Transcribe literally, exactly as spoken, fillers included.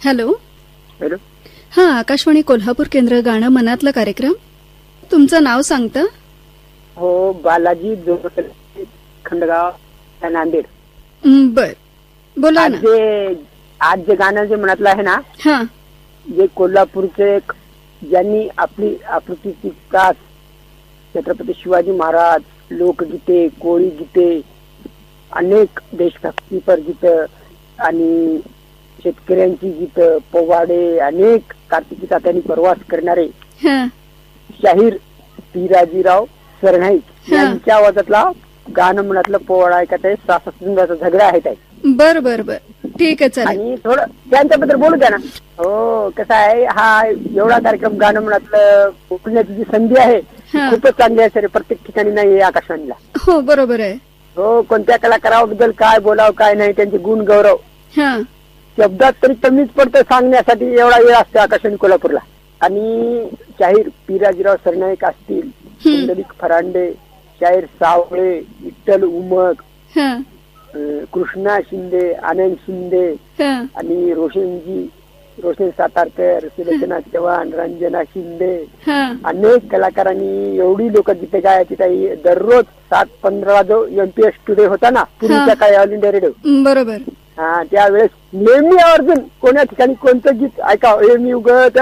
Hello. Hello. हा, आकाशवाणी कोल्हापूर केंद्र गाणं मनातलं कार्यक्रम. तुमचं नाव सांगता? हो, बालाजी जोगळे, खंडगाव, नांदेड. हं, बर, बोला आज ना. जे आज जे गाणं जे मनातलं आहे ना, हा, जे कोल्हापूरचे एक ज्यांनी आपली आकृतीची कास छत्रपती शिवाजी महाराज, लोकगीते, कोळी गीते, अनेक देशभक्तीपर गीतं आणि शेतकऱ्यांची गीतं, पोवाडे, अनेक कार्तिकी तात्यांनी प्रवास करणारे हा, शाहीर पिराजीराव सरनाईक हा. यांच्या आवाजातला गाणं मनातलं पोवाडा ऐकत आहे. स्वातंत्र्याचा झगडा आहे ताई. बर बर बर, ठीक आहे, चालेल. आणि थोडं त्यांच्याबद्दल बोलू द्या ना. हो, कसं आहे, हा एवढा कार्यक्रम गाणं मनातलं बोलण्याची जी संधी आहे हा. खूपच चांगली आहे सर. प्रत्येक ठिकाणी नाही आहे आकाशवाणीला. हो, बरोबर आहे. हो, कोणत्या कलाकाराबद्दल काय बोलावं काय नाही, त्यांचे गुण गौरव हा, शब्दात तरी कमीच पडतं सांगण्यासाठी. एवढा वेळ असतो आकाशवाणी कोल्हापूरला. आणि शाहीर पिराजीराव सरनाईक असतील, पुंडलिक फरांडे, शाहीर सावळे, विठ्ठल उमक, हा, अं, कृष्णा शिंदे, आनंद शिंदे हा, आणि रोशनजी रोशन सातारकर, सुलोचना चव्हाण, रंजना शिंदे, हा. अनेक कलाकारांनी एवढी लोक गीते गायची ताई. दररोज सात पंधरा जो एमपीएस टुडे होता ना पूर्वीच्या काळी, ऑल इंडिया रेडिओ, बरोबर. हा, त्यावेळेस नेहमी आवर्जून कोण्या ठिकाणी कोणतं गीत ऐकावं हे मी उगत